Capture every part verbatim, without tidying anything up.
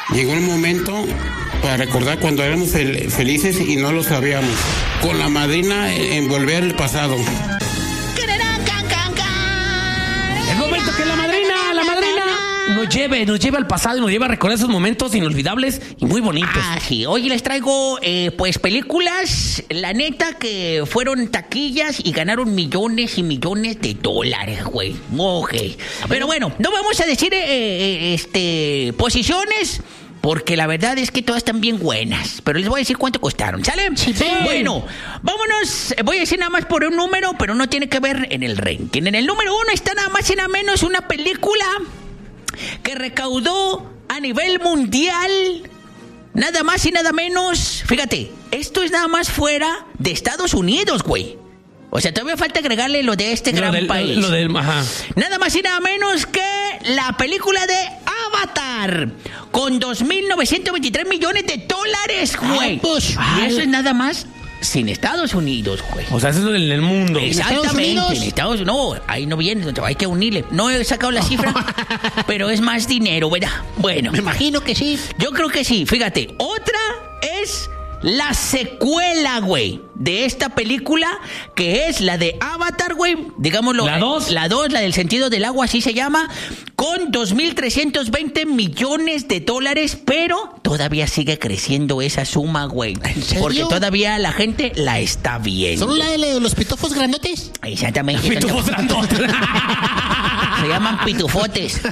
Llegó el momento para recordar cuando éramos fel- felices y no lo sabíamos. Con la madrina en volver al pasado. El momento que la madrina, la madrina nos lleve, nos lleve al pasado y nos lleva a recordar esos momentos inolvidables y muy bonitos. Ah, sí. Hoy les traigo, eh, pues, películas, la neta, que fueron taquillas y ganaron millones y millones de dólares, güey. Ok. Pero bueno, no vamos a decir, eh, eh, este, posiciones, porque la verdad es que todas están bien buenas. Pero les voy a decir cuánto costaron, ¿sale? Sí. Bueno, vámonos. Voy a decir nada más por un número, pero no tiene que ver en el ranking. En el número uno está nada más y nada menos una película que recaudó a nivel mundial nada más y nada menos. Fíjate, esto es nada más fuera de Estados Unidos, güey. O sea, todavía falta agregarle lo de este Lo gran del, país. Lo del, ajá. Nada más y nada menos que la película de Avatar, con dos mil novecientos veintitrés millones de dólares, güey. Ay, pues, y ay. eso es nada más sin Estados Unidos, güey. O sea, eso es en el mundo. Exactamente, en Estados Unidos. No, ahí no viene, hay que unirle. No he sacado la cifra, pero es más dinero, ¿verdad? Bueno, Me imagino que sí. yo creo que sí. Fíjate, otra es la secuela, güey, de esta película, que es la de Avatar, güey. Digámoslo. ¿La dos? La dos, la del sentido del agua, así se llama, con dos mil trescientos veinte millones de dólares, pero todavía sigue creciendo esa suma, güey. ¿En serio? Porque todavía la gente la está viendo. ¿Son la de los pitofos grandotes? Exactamente. Pitufos grandotes. Se llaman pitufotes.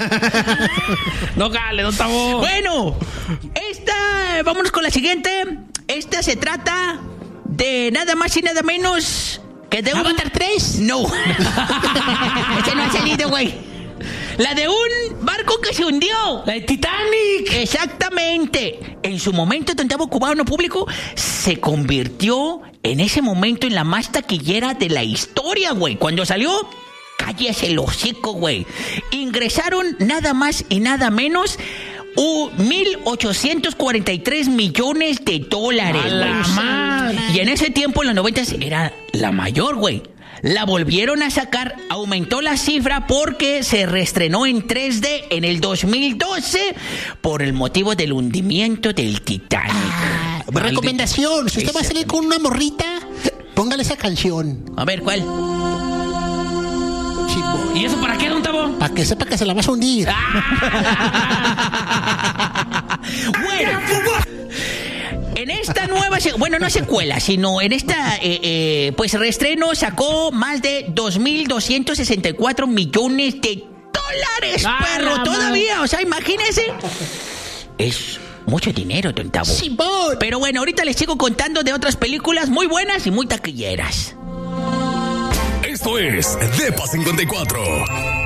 No, cale, no estamos. Bueno, esta, vámonos con la siguiente. Esta se trata de nada más y nada menos que de un... ¿Avatar tres? No. Ese no ha salido, güey. La de un barco que se hundió. La de Titanic. Exactamente. En su momento, Tantabo Cubano Público se convirtió en ese momento en la más taquillera de la historia, güey. Cuando salió, cállese el hocico, güey. Ingresaron nada más y nada menos uh, mil ochocientos cuarenta y tres millones de dólares, ¡A la güey. madre! Y en ese tiempo, en los noventas, era la mayor, güey. La volvieron a sacar, aumentó la cifra porque se reestrenó en tres D en el dos mil doce por el motivo del hundimiento del Titanic. Ah, Maldito. recomendación, si usted va a salir con una morrita, póngale esa canción. A ver, ¿cuál? Chico, ¿Y eso para qué, don Tabo? para que sepa que se la vas a hundir. Bueno, en esta nueva, se- bueno, no secuela, sino en esta, eh, eh, pues reestreno sacó más de dos mil doscientos sesenta y cuatro millones de dólares, ¡Ah, perro, la todavía, o sea, imagínense. Es mucho dinero, don Tabo. Simón. Pero bueno, ahorita les sigo contando de otras películas muy buenas y muy taquilleras. Esto es Depa cincuenta y cuatro.